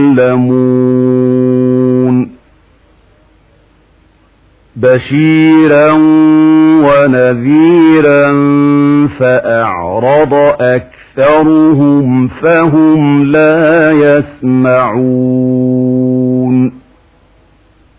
يعلمون بشيرا ونذيرا فأعرض أكثرهم فهم لا يسمعون